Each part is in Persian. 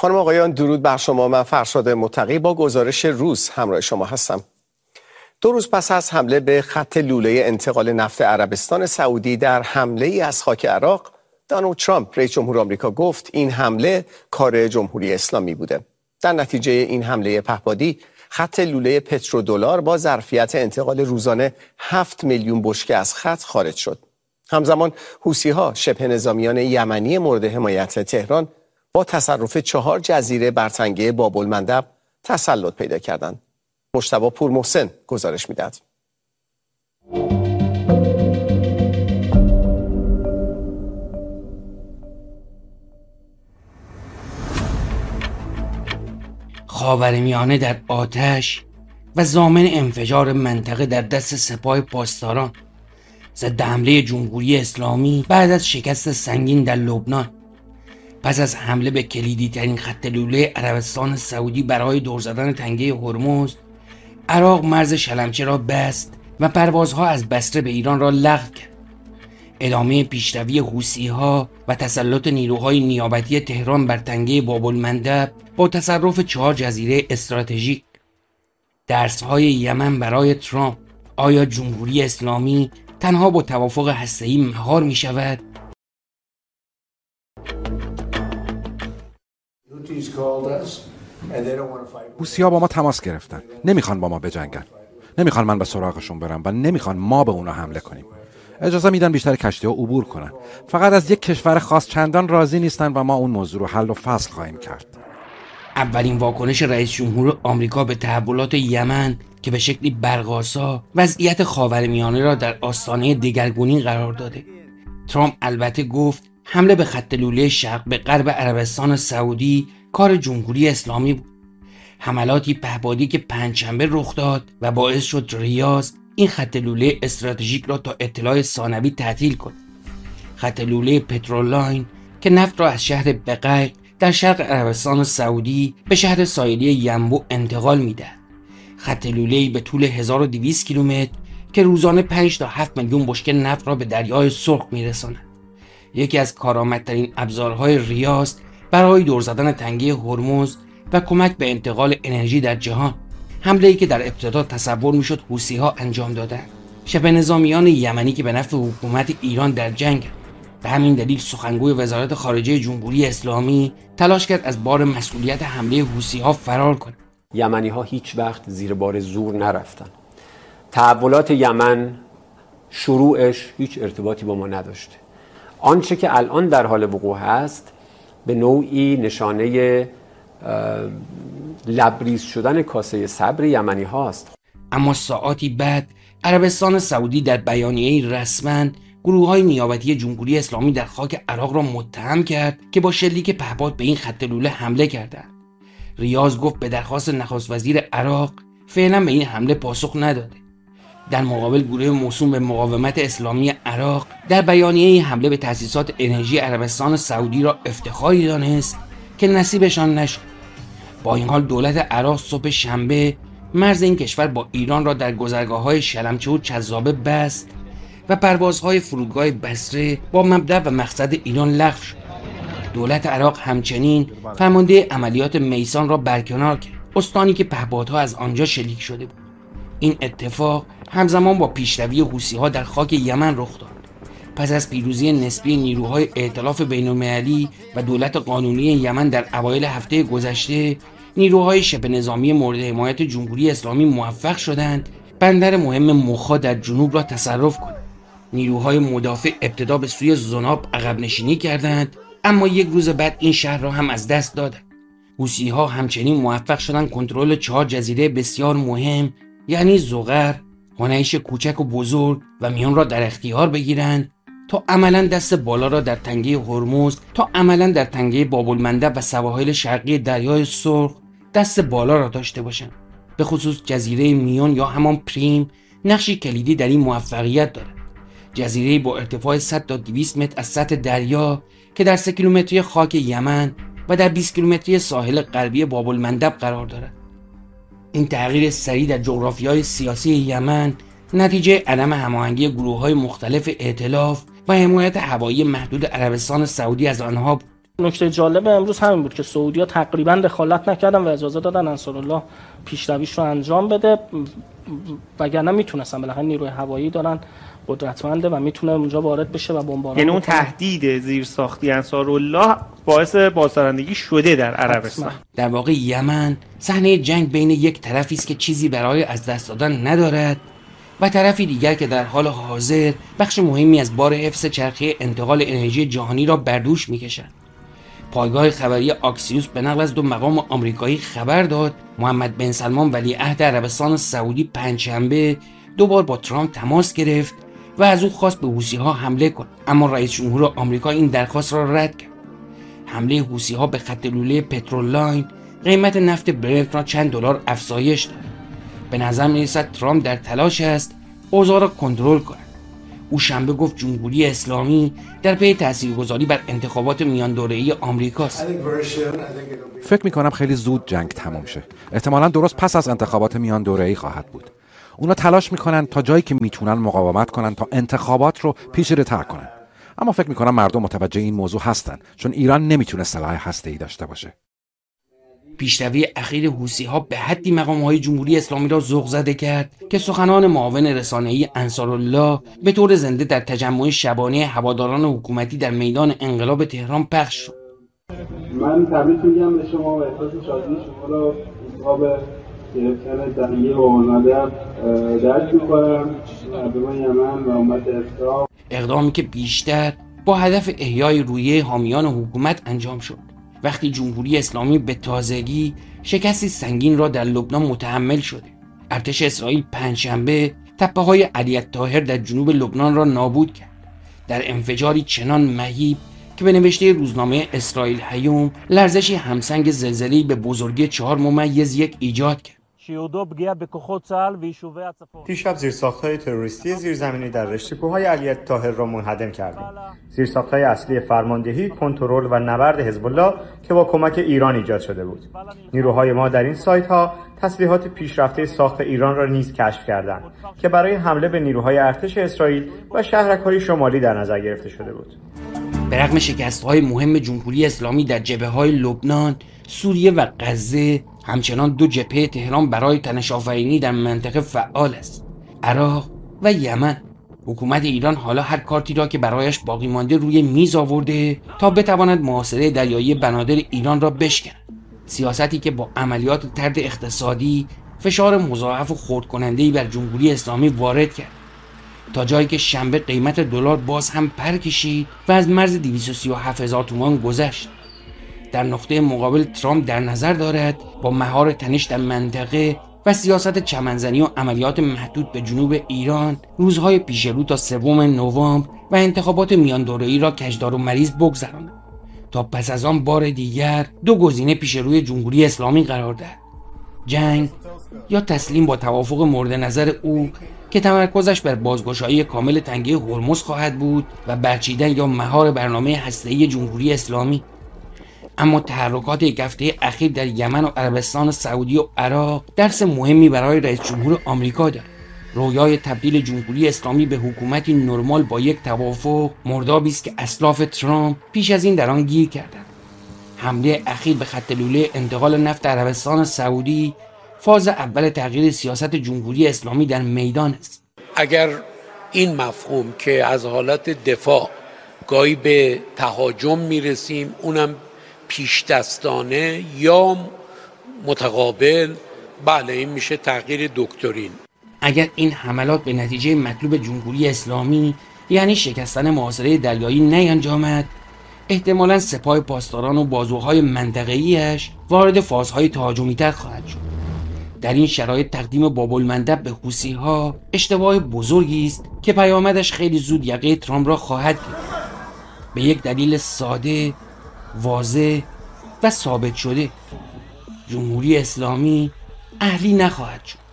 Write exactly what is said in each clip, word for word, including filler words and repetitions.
خانم آقایان درود بر شما. من فرشاد متقی با گزارش روز همراه شما هستم. دو روز پس از حمله به خط لوله انتقال نفت عربستان سعودی در حمله ای از خاک عراق، دونالد ترامپ رئیس جمهور آمریکا گفت این حمله کار جمهوری اسلامی بوده. در نتیجه این حمله پهپادی خط لوله پترودلار با ظرفیت انتقال روزانه هفت میلیون بشکه از خط خارج شد. همزمان حوثی‌ها شبه نظامیان یمنی مورد حمایت تهران با تصرف چهار جزیره بر تنگه باب‌المندب تسلط پیدا کردند. مجتبی پورمحسن گزارش می‌دهد. خاورمیانه در آتش و ضامن انفجار منطقه در دست سپاه پاسداران ضد حمله جمهوری اسلامی بعد از شکست سنگین در لبنان. پس از حمله به کلیدی ترین خط لوله عربستان سعودی برای دور زدن تنگه هرمز، عراق مرز شلمچه را بست و پروازها از بصره به ایران را لغو کرد. ادامه پیشروی حوثی‌ها و تسلط نیروهای نیابتی تهران بر تنگه باب‌المندب با تصرف چهار جزیره استراتژیک. درس‌های یمن برای ترامپ: آیا جمهوری اسلامی تنها با توافق هسته‌ای مهار می‌شود؟ حوثی‌ها با ما تماس گرفتن. نمیخوان با ما بجنگن. نمیخوان من به سراغشون برم و نمیخوان ما به اونا حمله کنیم. اجازه میدن بیشتر کشتی‌ها عبور کنن. فقط از یک کشور خاص چندان راضی نیستن و ما اون موضوع رو حل و فصل خواهیم کرد. اولین واکنش رئیس جمهور آمریکا به تحولات یمن که به شکلی برق‌آسا وضعیت خاورمیانه را در آستانه دگرگونی قرار داده. ترامپ البته گفت حمله به خط لوله شرق به غرب عربستان سعودی کار جمهوری اسلامی بود. حملاتی پهپادی که پنجشنبه رخ داد و باعث شد ریاض این خط لوله استراتژیک را تا اطلاع ثانوی تعطیل کند. خط لوله پترولاین که نفت را از شهر بقیق در شرق عربستان سعودی به شهر ساحلی ینبوع انتقال می‌دهد. خط لوله‌ای به طول هزار و دویست کیلومتر که روزانه پنج تا هفت میلیون بشکه نفت را به دریای سرخ می‌رساند. یکی از کارآمدترین ابزارهای ریاض برای دور زدن تنگه هرمز و کمک به انتقال انرژی در جهان. حمله‌ای که در ابتدا تصور می‌شد حوثی‌ها انجام دادند. شبه نظامیان یمنی که به نفع حکومت ایران در جنگ. به همین دلیل سخنگوی وزارت خارجه جمهوری اسلامی تلاش کرد از بار مسئولیت حمله حوثی‌ها فرار کند. یمنی‌ها هیچ وقت زیر بار زور نرفتن. تحولات یمن شروعش هیچ ارتباطی با ما نداشته. آنچه که الان در حال وقوع هست به نوعی نشانه لبریز شدن کاسه صبر یمنی هاست. اما ساعاتی بعد عربستان سعودی در بیانیه‌ای رسما گروه‌های نیابتی جمهوری اسلامی در خاک عراق را متهم کرد که با شلیک پهپاد به این خط لوله حمله کردند. ریاض گفت به درخواست نخست وزیر عراق فعلا به این حمله پاسخ نداده. در مقابل گروه موسوم به مقاومت اسلامی عراق در بیانیه حمله به تأسیسات انرژی عربستان سعودی را افتخاری دانست که نصیبشان نشد. با این حال دولت عراق صبح شنبه مرز این کشور با ایران را در گذرگاه‌های شلمچه و چذابه بست و پروازهای فرودگاه بصره با مبدأ و مقصد ایران لغو شد. دولت عراق همچنین فرمانده عملیات میسان را برکنار کرد، استانی که پهپادها از آنجا شلیک شده بود. این اتفاق همزمان با پیشروی حوثی‌ها در خاک یمن رخ داد. پس از پیروزی نسبی نیروهای ائتلاف بین‌المللی و دولت قانونی یمن در اوایل هفته گذشته، نیروهای شبه نظامی مورد حمایت جمهوری اسلامی موفق شدند بندر مهم موخا در جنوب را تصرف کنند. نیروهای مدافع ابتدا به سوی زناب عقب نشینی کردند، اما یک روز بعد این شهر را هم از دست دادند. حوثی‌ها همچنین موفق شدند کنترل چهار جزیره بسیار مهم یعنی زغر، هنیش کوچک و بزرگ و میان را در اختیار بگیرند تا عملاً دست بالا را در تنگه هرمز تا عملاً در تنگه باب‌المندب و سواحل شرقی دریای سرخ دست بالا را داشته باشند. به خصوص جزیره میون یا همان پریم نقشی کلیدی در این موفقیت دارد. جزیره با ارتفاع صد تا دویست متر از سطح دریا که در سه کیلومتری خاک یمن و در بیست کیلومتری ساحل غربی باب‌المندب قرار دارد. این تغییر سریع در جغرافیای سیاسی یمن نتیجه عدم هماهنگی گروه‌های مختلف ائتلاف و حمایت هوایی محدود عربستان سعودی از آنها بود. نکته جالب امروز همین بود که سعودی‌ها تقریبا دخالت نکردن و اجازه دادن انصارالله پیشرویش رو انجام بده، وگرنه میتونستن. بالاخره نیروی هوایی دارن قدرتمنده و میتونه اونجا وارد بشه و بمباران. یعنی اون تهدید زیرساختی انصارالله باعث بازدارندگی شده در عربستان. در واقع یمن صحنه جنگ بین یک طرفی است که چیزی برای از دست دادن ندارد و طرفی دیگر که در حال حاضر بخش مهمی از بار حفظ چرخه انتقال انرژی جهانی را بر دوش می‌کشد. پایگاه خبری آکسیوس به نقل از دو مقام آمریکایی خبر داد محمد بن سلمان ولیعهد عربستان سعودی پنجشنبه دو بار با ترامپ تماس گرفت و از او خواست به حوثی‌ها حمله کند، اما رئیس جمهور آمریکا این درخواست را رد کرد. حمله حوثی‌ها به خط لوله پترولاین قیمت نفت برنت را چند دلار افزایش داد. به نظر می‌رسد ترامپ در تلاش است اوضاع را کنترل کند. او شنبه گفت جمهوری اسلامی در پی تاثیرگذاری بر انتخابات میان دوره‌ای آمریکاست. فکر می‌کنم خیلی زود جنگ تموم شه. احتمالاً درست پس از انتخابات میان دوره‌ای خواهد بود. اونا تلاش می‌کنن تا جایی که میتونن مقاومت کنن تا انتخابات رو پیچیده‌تر کنن. اما فکر می‌کنم مردم متوجه این موضوع هستن، چون ایران نمیتونه سلاح هسته‌ای داشته باشه. پیشروی اخیر حوثی‌ها به حدی مقام‌های جمهوری اسلامی را ذوق زده کرد که سخنان معاون رسانه‌ای انصارالله به طور زنده در تجمع شبانه هواداران حکومتی در میدان انقلاب تهران پخش شد. من تبریک میگم به شما و احساس شادی شما را انتخاب گرفتن تهیه و ندب درک می‌کنم. مردم یمن و امت اسلام اقدامی که بیشتر با هدف احیای رویه حامیان حکومت انجام شد. وقتی جمهوری اسلامی به تازگی شکستی سنگین را در لبنان متحمل شده. ارتش اسرائیل پنجشنبه تپه‌های علی الطاهر در جنوب لبنان را نابود کرد. در انفجاری چنان مهیب که به نوشته روزنامه اسرائیل هیوم لرزشی همسنگ زلزله‌ای به بزرگی چهار ممیز یک ایجاد کرد. دیشب زیرساخت‌های تروریستی زیرزمینی در رشته کوههای علی الطاهر را منهدم کردیم. زیرساخت‌های اصلی فرماندهی، کنترل و نبرد حزب الله که با کمک ایران ایجاد شده بود. نیروهای ما در این سایت‌ها تسلیحات پیشرفته ساخت ایران را نیز کشف کردند که برای حمله به نیروهای ارتش اسرائیل و شهرک‌های شمالی در نظر گرفته شده بود. به رغم شکست‌های مهم جمهوری اسلامی در جبهه‌های لبنان، سوریه و غزه، همچنان دو جبهه تهران برای تنش‌آفرینی در منطقه فعال است. عراق و یمن. حکومت ایران حالا هر کارتی را که برایش باقی مانده روی میز آورده تا بتواند محاصره دریایی بنادر ایران را بشکند. سیاستی که با عملیات طرد اقتصادی فشار مضاعف و خرد کننده‌ای بر جمهوری اسلامی وارد کرد، تا جایی که شنبه قیمت دلار باز هم پر کشید و از مرز دویست و سی و هفت هزار تومان گذشت. در نقطه مقابل ترامپ در نظر دارد با مهار تنش در منطقه و سیاست چمنزنی و عملیات محدود به جنوب ایران روزهای پیش رو تا سوم نوامبر و انتخابات میان دوره‌ای را کجدار و مریض بگذراند تا پس از آن بار دیگر دو گزینه پیش روی جمهوری اسلامی قرار دهد: جنگ یا تسلیم با توافق مورد نظر او که تمرکزش بر بازگشایی کامل تنگه هرمز خواهد بود و برچیدن یا مهار برنامه هسته‌ای جمهوری اسلامی. اما تحرکات یک هفته اخیر در یمن و عربستان سعودی و عراق درس مهمی برای رئیس جمهور آمریکا دارد. رویای تبدیل جمهوری اسلامی به حکومتی نرمال با یک توافق مردابی است که اسلاف ترامپ پیش از این در آن گیر کردند. حمله اخیر به خط لوله انتقال نفت عربستان سعودی فاز اول تغییر سیاست جمهوری اسلامی در میدان است. اگر این مفهوم که از حالت دفاع گاهی به تهاجم میرسیم، اونم پیش دستانه یا متقابل، بله این میشه تغییر دکترین. اگر این حملات به نتیجه مطلوب جمهوری اسلامی یعنی شکستن محاصره دریایی نینجامد، احتمالاً سپاه پاسداران و بازوهای منطقه‌ایش وارد فازهای تهاجمی‌تر خواهد شد. در این شرایط تقدیم باب‌المندب به حوثی‌ها اشتباه بزرگی است که پیامدش خیلی زود یقه ترامپ را خواهد گرفت. به یک دلیل ساده، واضح و ثابت شده: جمهوری اسلامی اهلی نخواهد شد.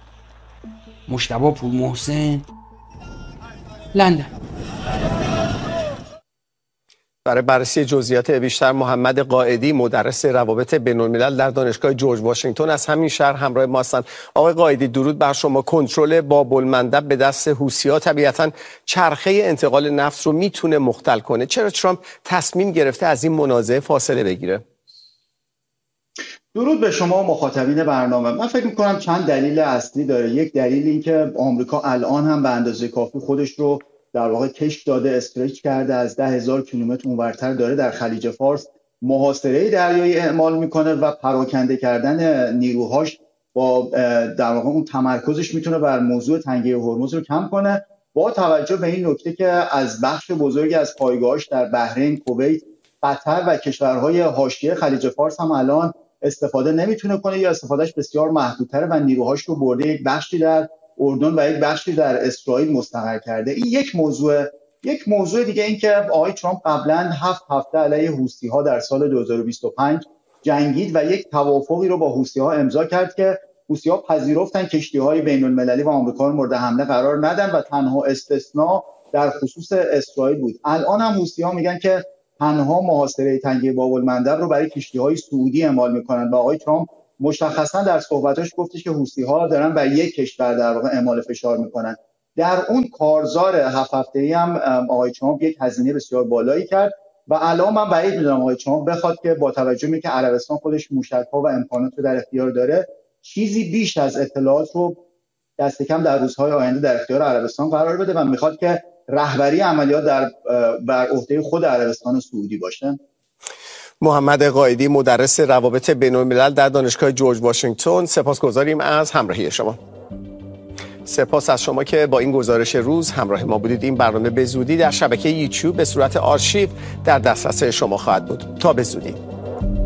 مجتبی پورمحسن، لندن. برای بررسی جزئیات بیشتر محمد قائدی مدرس روابط بین‌الملل در دانشگاه جورج واشنگتن از همین شهر همراه ما هستند. آقای قائدی درود بر شما. کنترل باب المندب به دست حوثی‌ها طبیعتاً چرخه انتقال نفت رو میتونه مختل کنه. چرا ترامپ تصمیم گرفته از این منازعه فاصله بگیره؟ درود به شما و مخاطبین برنامه. من فکر می‌کنم چند دلیل اصلی داره. یک دلیل این که آمریکا الان هم به اندازه کافی خودش رو در واقع کش داده، استرچ کرده، از ده هزار کیلومتر اونورتر داره در خلیج فارس محاصره دریایی اعمال میکنه و پراکنده کردن نیروهاش با در واقع اون تمرکزش میتونه بر موضوع تنگه هرمز رو کم کنه، با توجه به این نکته که از بخش بزرگی از پایگاهاش در بحرین، کویت، قطر و کشورهای حاشیه خلیج فارس هم الان استفاده نمیتونه کنه یا استفادهش بسیار محدودتره و نیروهاش رو برده یک بخشی در اردن و یک بخشی در اسرائیل مستقر کرده. این یک موضوع. یک موضوع دیگه این که آقای ترامپ قبلا هفت هفته علیه حوثی‌ها در سال دو هزار و بیست و پنج جنگید و یک توافقی رو با حوثی‌ها امضا کرد که حوثی‌ها پذیرفتن کشتی‌های بین‌المللی و آمریکا رو مورد حمله قرار ندن و تنها استثناء در خصوص اسرائیل بود. الان هم حوثی‌ها میگن که تنها محاصره تنگه باب المندب رو برای کشتی‌های سعودی اعمال می‌کنن و آقای ترامپ مشخصا در صحبتاش گفتش که حوثی‌ها دارن بر یک کشور در واقع اعمال فشار می‌کنن. در اون کارزار هفت هفته‌ای هم آقای ترامپ یک هزینه بسیار بالایی کرد و الان من بعید می‌دونم آقای ترامپ بخواد که با توجه به که عربستان خودش موشک‌ها و امکانات رو در اختیار داره چیزی بیش از اطلاعات رو دست کم در روزهای آینده در اختیار عربستان قرار بده و می‌خواد که رهبری عملیات در بر عهده خود عربستان سعودی باشه. محمد قائدی مدرس روابط بین‌الملل در دانشگاه جورج واشنگتن، سپاسگزاریم از همراهی شما. سپاس از شما که با این گزارش روز همراه ما بودید. این برنامه به زودی در شبکه یوتیوب به صورت آرشیو در دسترس شما خواهد بود. تا به زودی.